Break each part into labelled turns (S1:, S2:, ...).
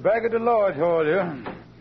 S1: back at the lodge hall here.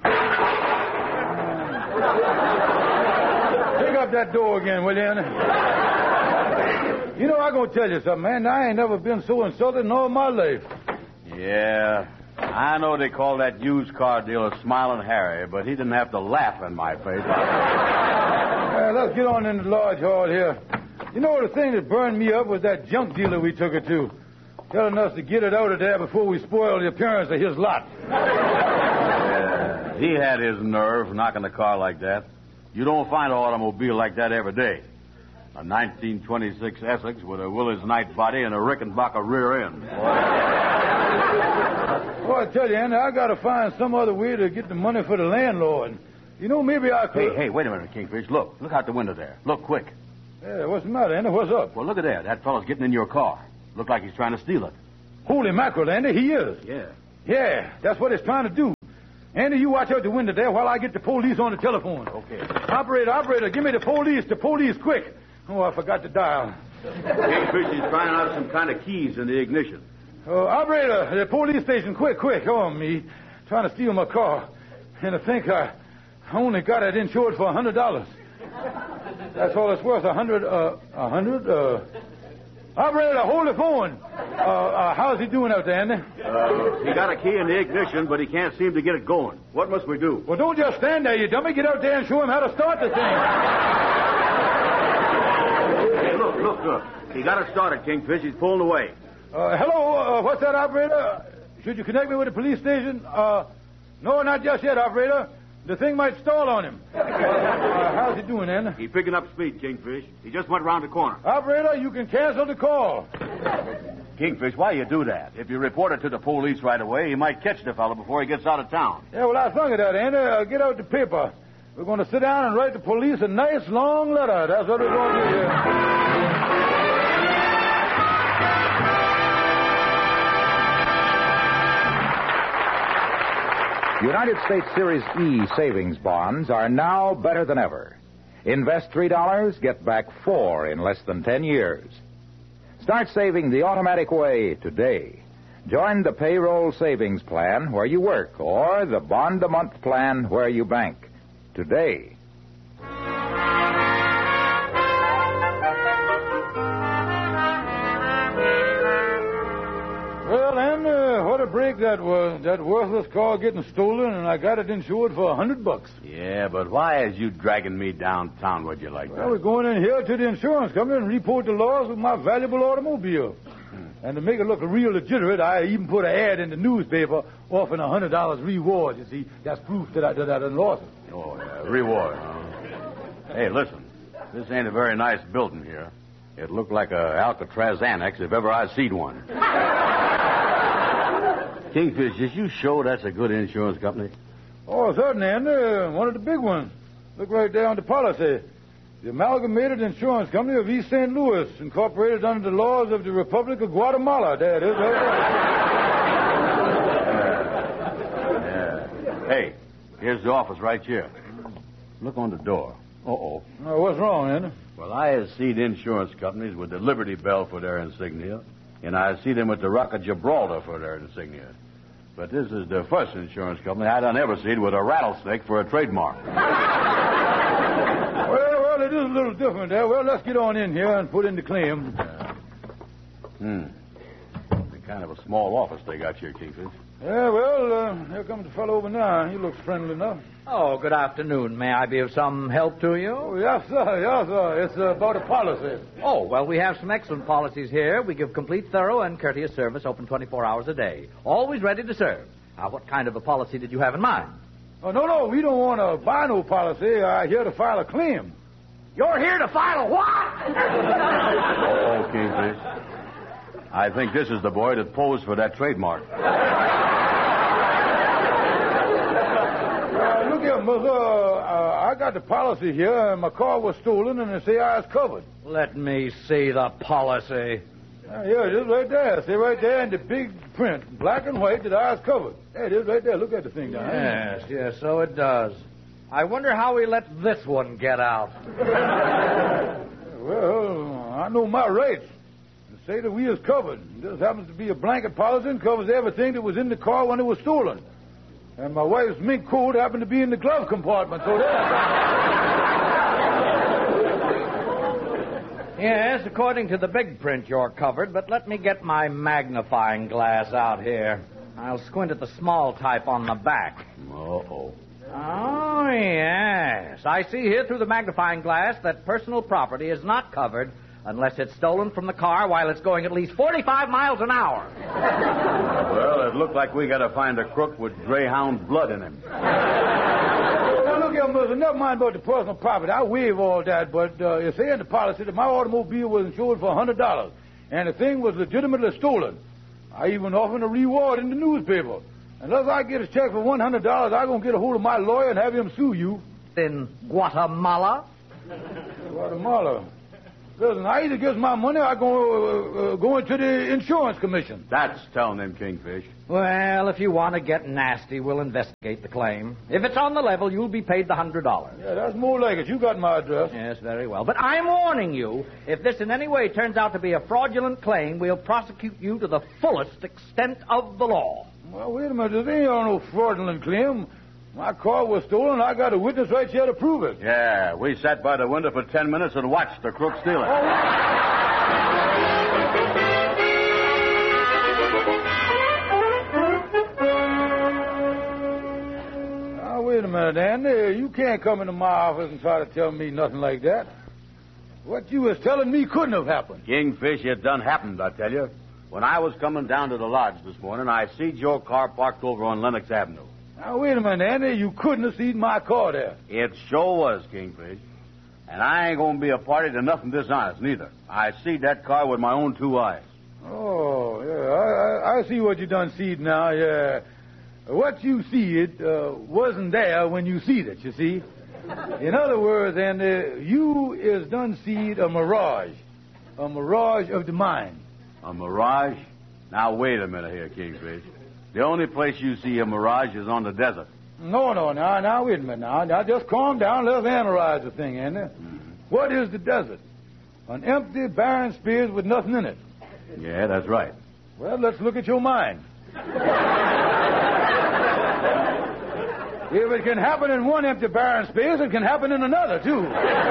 S1: Pick up that door again, will you, Andy? You know, I'm going to tell you something, man. I ain't never been so insulted in all my life.
S2: Yeah, I know they call that used car dealer Smiling Harry, but he didn't have to laugh in my face.
S1: Let's get on in the lodge hall here. You know, the thing that burned me up was that junk dealer we took her to, telling us to get it out of there before we spoil the appearance of his lot.
S2: Yeah, he had his nerve knocking the car like that. You don't find an automobile like that every day. A 1926 Essex with a Willis Knight body and a Rickenbacker rear end.
S1: Well, I tell you, Andy, I got to find some other way to get the money for the landlord. You know, maybe I could...
S2: Hey, wait a minute, Kingfish. Look out the window there. Look quick.
S1: Yeah, what's the matter, Andy? What's up?
S2: Well, look at there. That fellow's getting in your car. Look like he's trying to steal it.
S1: Holy mackerel, Andy, he is.
S2: Yeah.
S1: Yeah, that's what he's trying to do. Andy, you watch out the window there while I get the police on the telephone.
S2: Okay.
S1: Operator, give me the police, quick. Oh, I forgot to dial.
S2: Kingfish is trying out some kind of keys in the ignition.
S1: Operator, the police station, quick. Oh, me. Trying to steal my car. And I think I only got it insured for $100. That's all it's worth, $100. Operator, hold the phone. How's he doing out there, Andy?
S2: He got a key in the ignition, but he can't seem to get it going. What must we do?
S1: Well, don't just stand there, you dummy. Get out there and show him how to start the thing.
S2: Hey, look. He got it started, Kingfish. He's pulling away.
S1: Hello, what's that, operator? Should you connect me with the police station? No, not just yet, operator. The thing might stall on him. How's he doing, Andy?
S2: He's picking up speed, Kingfish. He just went around the corner.
S1: Operator, you can cancel the call.
S2: Kingfish, why you do that? If you report it to the police right away, he might catch the fellow before he gets out of town.
S1: Yeah, well, I thought of that, Andy. Get out the paper. We're going to sit down and write the police a nice long letter. That's what we're going to do here.
S3: United States Series E savings bonds are now better than ever. Invest $3, get back $4 in less than 10 years. Start saving the automatic way today. Join the payroll savings plan where you work or the bond-a-month plan where you bank. Today.
S1: Well, and what a break that was. That worthless car getting stolen, and I got it insured for $100.
S2: Yeah, but why is you dragging me downtown with you like that?
S1: Well, we're going in here to the insurance company and report the loss of my valuable automobile. And to make it look real legitimate, I even put an ad in the newspaper offering $100 reward. You see, that's proof that I done lost it.
S2: Oh, yeah, reward. Hey, listen, this ain't a very nice building here. It looked like a Alcatraz annex if ever I seen one. Kingfish, is you sure that's a good insurance company?
S1: Oh, certainly, and one of the big ones. Look right there on the policy. The Amalgamated Insurance Company of East St. Louis, incorporated under the laws of the Republic of Guatemala. There it is, right
S2: there. Yeah. Hey, here's the office right here. Look on the door. Uh-oh.
S1: What's wrong, Andy?
S2: Well, I have seen insurance companies with the Liberty Bell for their insignia, and I see them with the Rock of Gibraltar for their insignia. But this is the first insurance company I done ever seen with a rattlesnake for a trademark.
S1: Well, it is a little different there. Well, let's get on in here and put in the claim.
S2: It's kind of a small office they got here, Kingfish.
S1: Yeah, well, here comes the fellow over now. He looks friendly enough.
S4: Oh, good afternoon. May I be of some help to you?
S1: Oh, yes, sir. It's about a policy.
S4: Oh, well, we have some excellent policies here. We give complete, thorough, and courteous service, open 24 hours a day. Always ready to serve. Now, what kind of a policy did you have in mind?
S1: Oh, no, we don't want to buy no policy. I'm here to file a claim.
S4: You're here to file a what?
S2: Oh, Kingfish. I think this is the boy that posed for that trademark.
S1: Look here, Mother. I got the policy here, and my car was stolen, and they say I was covered.
S4: Let me see the policy.
S1: Yeah, it is right there. See right there in the big print, black and white, that I was covered. There it is right there. Look at the thing down there.
S4: Yes, so it does. I wonder how we let this one get out.
S1: Well, I know my rights. Say that we is covered. This happens to be a blanket policy and covers everything that was in the car when it was stolen. And my wife's mink coat happened to be in the glove compartment, so
S4: Yes, according to the big print, you're covered, but let me get my magnifying glass out here. I'll squint at the small type on the back.
S2: Uh-oh.
S4: Oh, yes. I see here through the magnifying glass that personal property is not covered unless it's stolen from the car while it's going at least 45 miles an hour.
S2: Well, it looked like we got to find a crook with greyhound blood in him.
S1: Now, look here, Mister, never mind about the personal property. I waive all that, but it's saying in the policy that my automobile was insured for $100, and the thing was legitimately stolen. I even offered a reward in the newspaper. Unless I get a check for $100, I'm going to get a hold of my lawyer and have him sue you.
S4: In Guatemala?
S1: Guatemala? Listen, I either get my money or I go into the insurance commission.
S2: That's telling them, Kingfish.
S4: Well, if you want to get nasty, we'll investigate the claim. If it's on the level, you'll be paid the $100.
S1: Yeah, that's more like it. You got my address.
S4: Yes, very well. But I'm warning you, if this in any way turns out to be a fraudulent claim, we'll prosecute you to the fullest extent of the law.
S1: Well, wait a minute. There ain't no fraudulent claim. My car was stolen. I got a witness right here to prove it.
S2: Yeah, we sat by the window for 10 minutes and watched the crook steal it.
S1: Now, wait a minute, Andy. You can't come into my office and try to tell me nothing like that. What you was telling me couldn't have happened.
S2: Kingfish, it done happened, I tell you. When I was coming down to the lodge this morning, I seen your car parked over on Lenox Avenue.
S1: Now, wait a minute, Andy. You couldn't have seen my car there.
S2: It sure was, Kingfish. And I ain't going to be a party to nothing dishonest, neither. I see that car with my own two eyes.
S1: Oh, yeah. I see what you done seed now, yeah. What you see it wasn't there when you seed it, you see. In other words, Andy, you is done seed a mirage of the mind.
S2: A mirage? Now, wait a minute here, Kingfish. The only place you see a mirage is on the desert.
S1: No, now, wait a minute now. Just calm down. Let's analyze the thing, Andy. Mm-hmm. What is the desert? An empty, barren space with nothing in it.
S2: Yeah, that's right.
S1: Well, let's look at your mind. If it can happen in one empty, barren space, it can happen in another, too.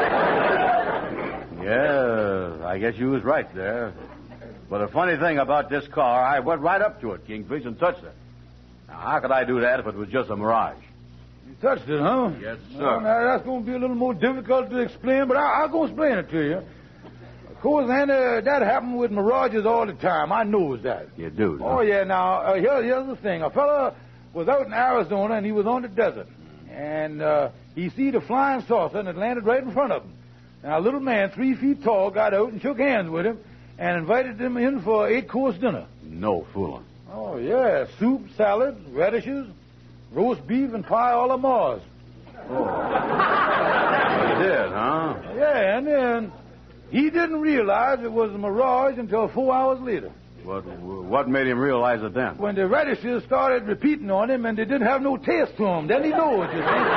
S2: Yeah, I guess you was right there. But the funny thing about this car, I went right up to it, Kingfish, and touched it. Now, how could I do that if it was just a mirage?
S1: You touched it, huh?
S2: Yes, sir.
S1: Well, now, that's going to be a little more difficult to explain, but I'll go explain it to you. Of course, Andy, that happened with mirages all the time. I knows that.
S2: You do, huh?
S1: Oh, yeah. Now, here's the thing. A fella was out in Arizona, and he was on the desert. And he seen a flying saucer, and it landed right in front of him. Now, a little man, 3 feet tall, got out and shook hands with him and invited him in for an 8-course dinner.
S2: No fooling.
S1: Oh, yeah. Soup, salad, radishes, roast beef, and pie a la Mars.
S2: Oh. You did, huh?
S1: Yeah, and then he didn't realize it was a mirage until 4 hours later.
S2: What made him realize it then?
S1: When the radishes started repeating on him and they didn't have no taste to them. Then he knows, you see.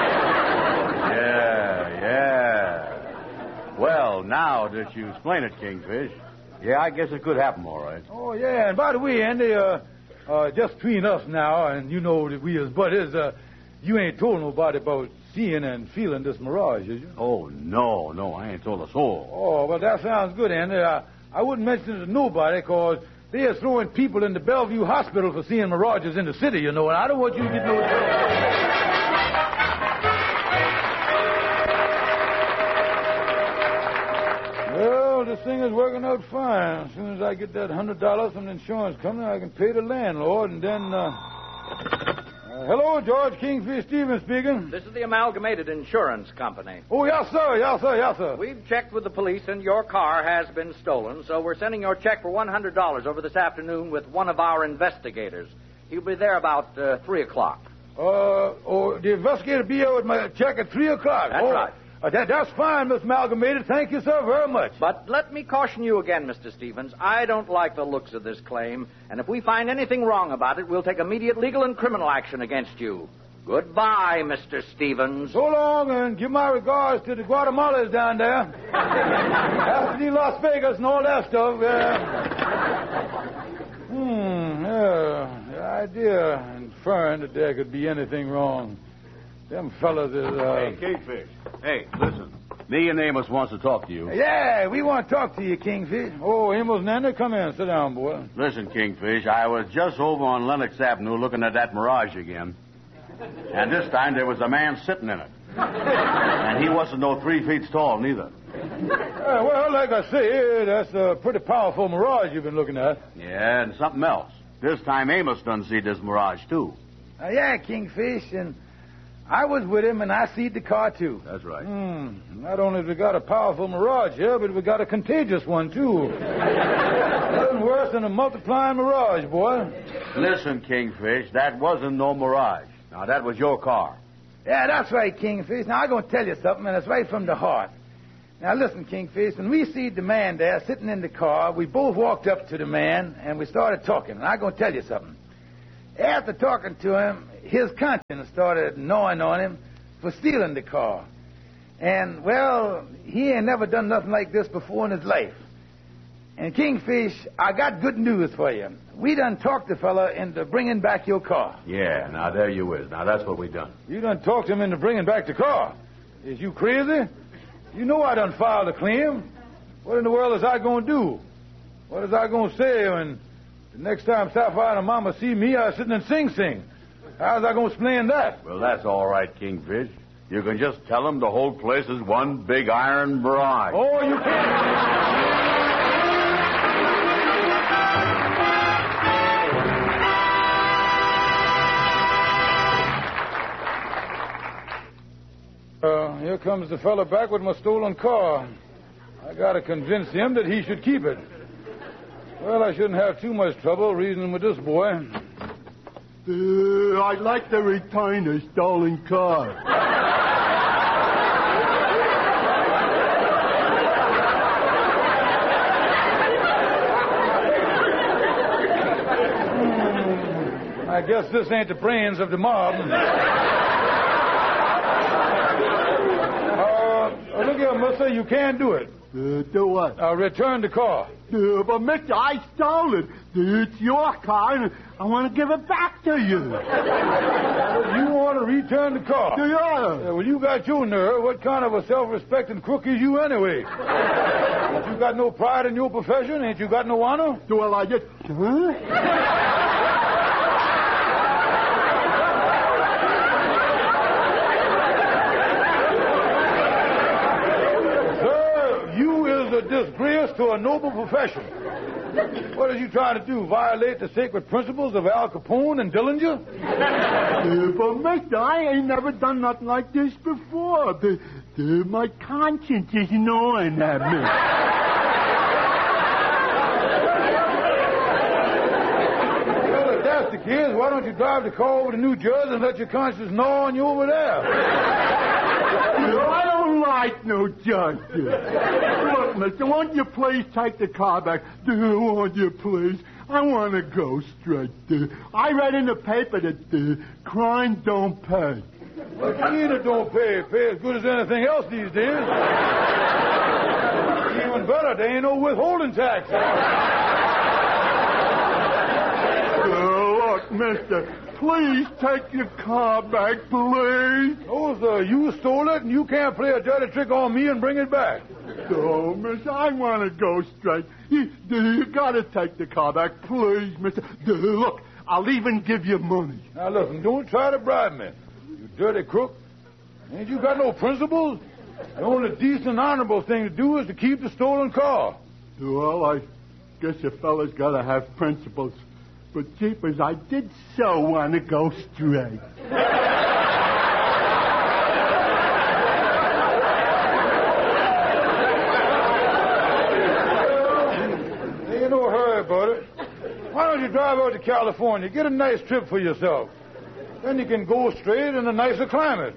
S2: Yeah. Well, now that you explain it, Kingfish, yeah, I guess it could happen, all right.
S1: Oh, yeah. And by the way, Andy, just between us now, and you know that we as buddies, you ain't told nobody about seeing and feeling this mirage, is you?
S2: Oh, no, I ain't told a soul.
S1: Oh, well, that sounds good, Andy. I wouldn't mention it to nobody, because they are throwing people into Bellevue Hospital for seeing mirages in the city, you know, and I don't want you to get no... Well, this thing is working out fine. As soon as I get that $100 from the insurance company, I can pay the landlord, and then, hello, George Kingfish Stevens speaking.
S4: This is the Amalgamated Insurance Company.
S1: Oh, yes, sir.
S4: We've checked with the police, and your car has been stolen, so we're sending your check for $100 over this afternoon with one of our investigators. He'll be there about 3 o'clock.
S1: The investigator will be here with my check at 3 o'clock.
S4: That's right.
S1: That's fine, Miss Amalgamated. Thank you, sir, very much.
S4: But let me caution you again, Mr. Stevens. I don't like the looks of this claim, and if we find anything wrong about it, we'll take immediate legal and criminal action against you. Goodbye, Mr. Stevens.
S1: So long, and give my regards to the Guatemalas down there. After the Las Vegas and all that stuff. The idea and inferring that there could be anything wrong. Them fellas is,
S2: Hey, Kingfish. Hey, listen. Me and Amos wants to talk to you.
S1: Yeah, we want to talk to you, Kingfish. Oh, Amos Nanda, come in. Sit down, boy.
S2: Listen, Kingfish, I was just over on Lenox Avenue looking at that Mirage again. And this time there was a man sitting in it. And he wasn't no 3 feet tall, neither.
S1: Well, like I say, that's a pretty powerful Mirage you've been looking at.
S2: Yeah, and something else. This time Amos done see this Mirage, too.
S1: Yeah, Kingfish, and I was with him, and I seen the car, too.
S2: That's right.
S1: Not only have we got a powerful Mirage here, but we got a contagious one, too. Nothing worse than a multiplying Mirage, boy.
S2: Listen, Kingfish, that wasn't no Mirage. Now, that was your car.
S1: Yeah, that's right, Kingfish. Now, I'm going to tell you something, and it's right from the heart. Now, listen, Kingfish, when we see the man there sitting in the car, we both walked up to the man, and we started talking. And I'm going to tell you something. After talking to him, his conscience started gnawing on him for stealing the car. And, well, he ain't never done nothing like this before in his life. And, Kingfish, I got good news for you. We done talked the fella into bringing back your car.
S2: Yeah, now there you is. Now, that's what we done.
S1: You done talked him into bringing back the car. Is you crazy? You know I done filed a claim. What in the world is I going to do? What is I going to say when the next time Sapphire and Mama see me, I sitting in Sing Sing? How's I going to explain that?
S2: Well, that's all right, Kingfish. You can just tell them the whole place is one big iron barrage.
S1: Oh, you can't. Here comes the fella back with my stolen car. I gotta convince him that he should keep it. Well, I shouldn't have too much trouble reasoning with this boy.
S5: I'd like to return the stolen car.
S1: I guess this ain't the brains of the mob. Look here, mister, you can't do it.
S5: Do what?
S1: Return the car.
S5: But, mister, I stole it. It's your car, and I want to give it back to you.
S1: You want to return the car?
S5: Yeah.
S1: Well, you got your nerve. What kind of a self-respecting crook is you anyway? Ain't you got no pride in your profession? Ain't you got no honor?
S5: Well, I just... Huh?
S1: A disgrace to a noble profession. What are you trying to do? Violate the sacred principles of Al Capone and Dillinger?
S5: But, mister, I ain't never done nothing like this before. My conscience is gnawing at me.
S1: Well, if that's the case, why don't you drive the car over to New Jersey and let your conscience gnaw on you over there?
S5: I don't like no justice. Look, mister, won't you please take the car back? Won't you please? I want to go straight. I read in the paper that crime don't pay.
S1: What do you mean it don't pay? It pays as good as anything else these days. Even better, there ain't no withholding tax.
S5: Look, mister, please take your car back, please.
S1: Oh, sir, you stole it, and you can't play a dirty trick on me and bring it back.
S5: No, mister, I want to go straight. You got to take the car back, please, mister. Look, I'll even give you money.
S1: Now, listen, don't try to bribe me, you dirty crook. Ain't you got no principles? The only decent, honorable thing to do is to keep the stolen car.
S5: Well, I guess a fella's got to have principles. But, jeepers, I did so want to go straight.
S1: Ain't no hurry about it. Why don't you drive out to California, get a nice trip for yourself. Then you can go straight in a nicer climate.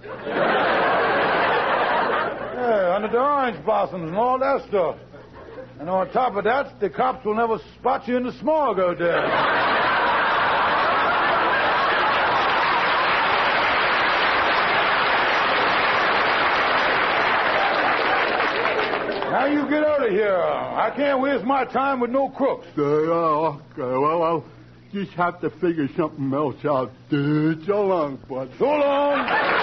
S1: Yeah, under the orange blossoms and all that stuff. And on top of that, the cops will never spot you in the smog out there. Now you get out of here. I can't waste my time with no crooks.
S5: Okay, well, I'll just have to figure something else out. So long, bud.
S1: So long.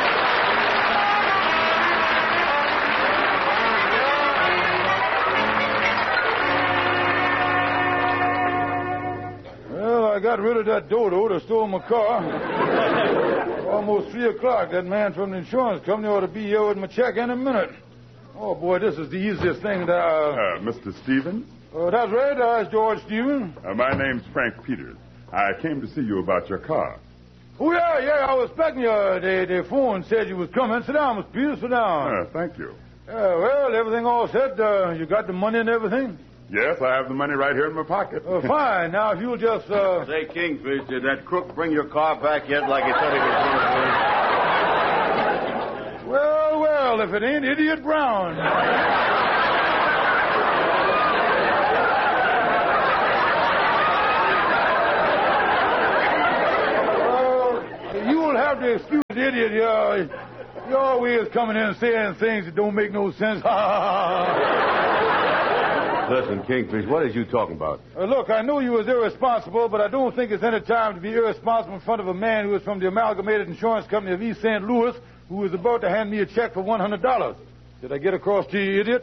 S1: Well, I got rid of that dodo that stole my car. Almost 3 o'clock. That man from the insurance company ought to be here with my check any minute. Oh, boy, this is the easiest thing that
S6: Mr. Stevens?
S1: That's right. It's George Stevens.
S6: My name's Frank Peters. I came to see you about your car.
S1: Oh, yeah. I was expecting you. The phone said you was coming. Sit down, Mr. Peters. Sit down.
S6: Thank you.
S1: Well, everything all set. You got the money and everything?
S6: Yes, I have the money right here in my pocket.
S1: Fine. Now, if you'll just...
S2: Say, Kingfish, did that crook bring your car back yet like he said he was going to?
S1: Well, if it ain't Idiot Brown. You will have to excuse the idiot. You're always coming in and saying things that don't make no sense.
S2: Listen, Kingfish, what is you talking about?
S1: Look, I know you was irresponsible, but I don't think it's any time to be irresponsible in front of a man who is from the Amalgamated Insurance Company of East St. Louis who was about to hand me a check for $100. Did I get across to you, idiot?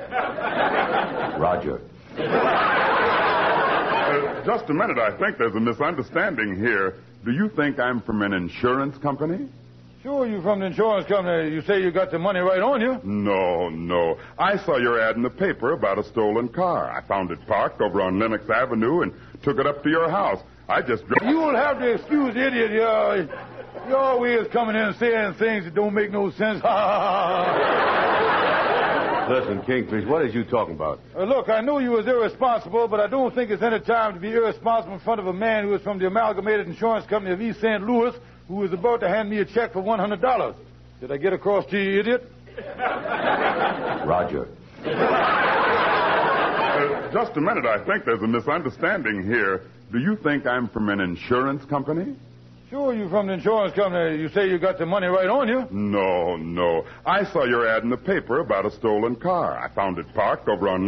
S2: Roger.
S6: Just a minute. I think there's a misunderstanding here. Do you think I'm from an insurance company?
S1: Sure, you from the insurance company. You say you got the money right on you.
S6: No. I saw your ad in the paper about a stolen car. I found it parked over on Lenox Avenue and took it up to your house. I just...
S1: You will have to excuse the idiot. You're always coming in and saying things that don't make no sense.
S2: Listen, Kingfish, what is you talking about?
S1: Look, I know you was irresponsible, but I don't think it's any time to be irresponsible in front of a man who is from the Amalgamated Insurance Company of East St. Louis who was about to hand me a check for $100. Did I get across to you, idiot?
S2: Roger.
S6: Just a minute. I think there's a misunderstanding here. Do you think I'm from an insurance company?
S1: Sure, you from the insurance company. You say you got the money right on you.
S6: No. I saw your ad in the paper about a stolen car. I found it parked over on